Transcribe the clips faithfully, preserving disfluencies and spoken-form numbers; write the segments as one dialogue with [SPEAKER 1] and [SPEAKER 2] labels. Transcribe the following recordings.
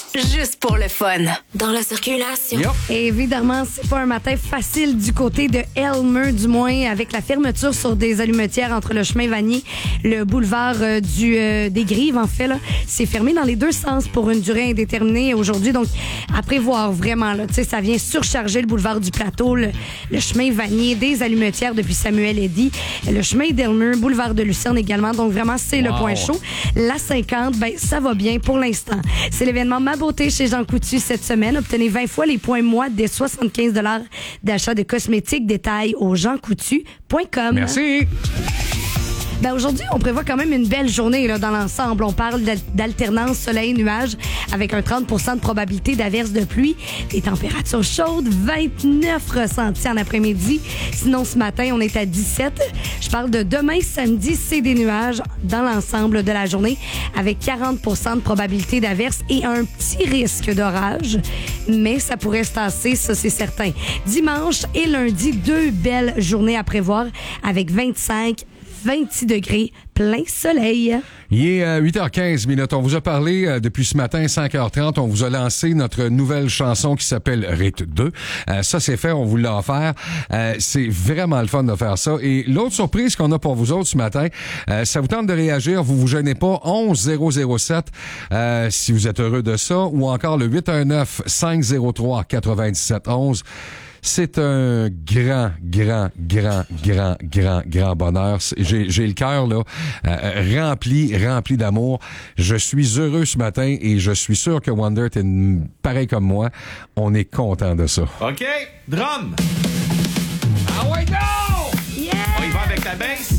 [SPEAKER 1] juste pour le fun.
[SPEAKER 2] Dans la circulation.
[SPEAKER 3] Yep.
[SPEAKER 4] Et évidemment, c'est pas un matin facile du côté de Elmer, du moins, avec la fermeture sur des allumetières entre le chemin Vanier, le boulevard euh, du euh, des Grives, en fait, là. C'est fermé dans les deux sens pour une durée indéterminée aujourd'hui. Donc, à prévoir vraiment, là. Tu sais, ça vient surcharger le boulevard du Plateau, le, le chemin Vanier, des allumetières depuis Samuel Eddy, le chemin d'Elmer, boulevard de Lucerne également. Donc, vraiment, c'est
[SPEAKER 3] Wow.
[SPEAKER 4] le point chaud. La cinquante, ben, ça va bien pour l'instant. C'est l'événement Ma Beauté chez Jean Coutu cette semaine. Obtenez vingt fois les points mois dès soixante-quinze dollars d'achat de cosmétiques. Détails au jean coutu point com.
[SPEAKER 3] Merci.
[SPEAKER 4] Ben aujourd'hui, on prévoit quand même une belle journée là, dans l'ensemble. On parle d'alternance soleil-nuage avec un trente pour cent de probabilité d'averse de pluie. Des températures chaudes, vingt-neuf ressentis en après-midi. Sinon, ce matin, on est à dix-sept. Je parle de demain, samedi, c'est des nuages dans l'ensemble de la journée avec quarante pour cent de probabilité d'averse et un petit risque d'orage. Mais ça pourrait se tasser, ça c'est certain. Dimanche et lundi, deux belles journées à prévoir avec vingt-cinq, vingt-six degrés, plein soleil.
[SPEAKER 3] Il est euh, huit heures quinze minutes. On vous a parlé euh, depuis ce matin, cinq heures trente. On vous a lancé notre nouvelle chanson qui s'appelle Rite deux. Euh, ça, c'est fait. On vous l'a offert. Euh, c'est vraiment le fun de faire ça. Et l'autre surprise qu'on a pour vous autres ce matin, euh, ça vous tente de réagir. Vous vous gênez pas. onze zéro zéro sept euh, si vous êtes heureux de ça. Ou encore le huit un neuf, cinq zéro trois, quatre-vingt-dix-sept onze. C'est un grand, grand, grand, grand, grand, grand bonheur. J'ai, j'ai le cœur là euh, rempli, rempli d'amour. Je suis heureux ce matin et je suis sûr que Wonder est pareil comme moi. On est content de ça.
[SPEAKER 5] OK, drum.
[SPEAKER 3] Ah ouais, go!
[SPEAKER 4] Yeah!
[SPEAKER 5] On y va avec la basse.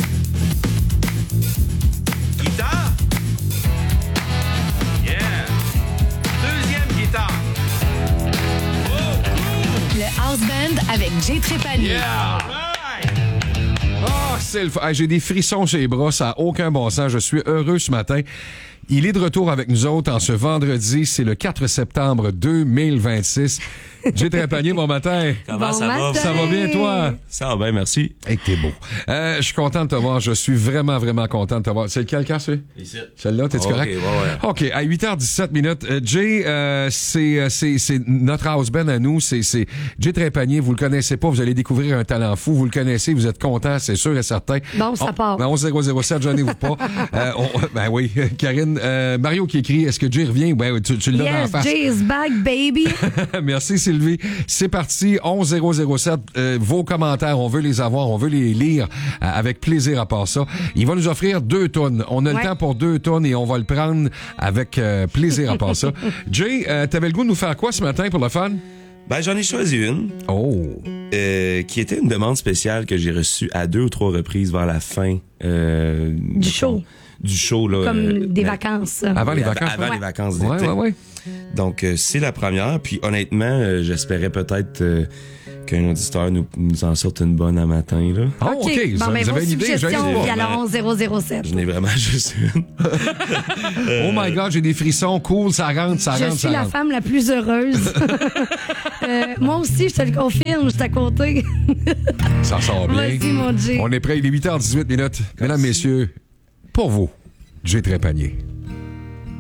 [SPEAKER 5] Guitare. Yeah. Deuxième guitare.
[SPEAKER 1] Le House Band avec Jay Trépanier.
[SPEAKER 5] Yeah.
[SPEAKER 3] Oh, c'est le f... ah, j'ai des frissons sur les bras, ça n'a aucun bon sens. Je suis heureux ce matin. Il est de retour avec nous autres en ce vendredi. C'est le quatre septembre deux mille vingt-six. Jay Trépanier, bon matin.
[SPEAKER 2] Comment
[SPEAKER 4] Bon
[SPEAKER 2] ça
[SPEAKER 4] matin.
[SPEAKER 2] va?
[SPEAKER 3] Ça va bien, toi?
[SPEAKER 2] Ça va bien, merci.
[SPEAKER 3] Hey, t'es beau. Euh, je suis content de te voir. Je suis vraiment, vraiment content de te voir. C'est lequel, quand c'est?
[SPEAKER 2] Ici.
[SPEAKER 3] Celle-là, t'es-tu
[SPEAKER 2] Ok,
[SPEAKER 3] correct?
[SPEAKER 2] ouais, ouais.
[SPEAKER 3] OK, à huit heures dix-sept minutes. Euh, Jay, euh, c'est, euh, c'est, c'est notre house band à nous. C'est, c'est Jay Trépanier. Vous le connaissez pas. Vous allez découvrir un talent fou. Vous le connaissez. Vous êtes content, c'est sûr et certain.
[SPEAKER 4] Bon, ça
[SPEAKER 3] On-
[SPEAKER 4] part.
[SPEAKER 3] Ben, onze zéro zéro sept, gênez-vous pas. euh, on- ben oui, Karine. Euh, Mario qui écrit, est-ce que Jay revient? Ben, tu, tu l'as dans la
[SPEAKER 4] Yes,
[SPEAKER 3] face.
[SPEAKER 4] Jay is back, baby.
[SPEAKER 3] Merci Sylvie. C'est parti, onze zéro zéro sept. Euh, vos commentaires, on veut les avoir, on veut les lire euh, avec plaisir à part ça. Il va nous offrir deux tonnes. On a
[SPEAKER 4] Ouais.
[SPEAKER 3] le temps pour deux tonnes et on va le prendre avec euh, plaisir à part ça. Jay, euh, t'avais le goût de nous faire quoi ce matin pour le fun?
[SPEAKER 2] Ben, j'en ai choisi une
[SPEAKER 3] Oh!
[SPEAKER 2] euh, qui était une demande spéciale que j'ai reçue à deux ou trois reprises vers la fin euh,
[SPEAKER 4] Du show.
[SPEAKER 2] Du show, là.
[SPEAKER 4] Comme
[SPEAKER 2] euh,
[SPEAKER 4] des
[SPEAKER 2] ben,
[SPEAKER 4] vacances.
[SPEAKER 3] Avant les
[SPEAKER 2] av-
[SPEAKER 3] vacances?
[SPEAKER 2] Avant
[SPEAKER 4] Ouais.
[SPEAKER 2] les vacances
[SPEAKER 3] Ouais,
[SPEAKER 2] d'été.
[SPEAKER 3] ouais, ouais.
[SPEAKER 2] Donc, euh, c'est la première. Puis, honnêtement, euh, j'espérais peut-être euh, qu'un auditeur nous, nous en sorte une bonne à matin, là.
[SPEAKER 3] Oh, OK.
[SPEAKER 4] OK.
[SPEAKER 3] Vous,
[SPEAKER 4] Bon, ben,
[SPEAKER 3] vous
[SPEAKER 4] vos
[SPEAKER 3] avez une idée? Jay?
[SPEAKER 4] suggestions via
[SPEAKER 2] vraiment-
[SPEAKER 4] le onze zéro zéro sept.
[SPEAKER 2] Je n'ai vraiment juste une.
[SPEAKER 3] Oh my God, j'ai des frissons. Cool, ça rentre, ça
[SPEAKER 4] Je
[SPEAKER 3] rentre,
[SPEAKER 4] suis
[SPEAKER 3] ça
[SPEAKER 4] la
[SPEAKER 3] rentre.
[SPEAKER 4] femme la plus heureuse. Euh, moi aussi, je te le confirme, je suis à côté.
[SPEAKER 3] Ça sort bien.
[SPEAKER 4] Vas-y, mon Jay.
[SPEAKER 3] On est prêt, il est huit heures dix-huit minutes. Mesdames, messieurs, pour vous, Jay Trépanier.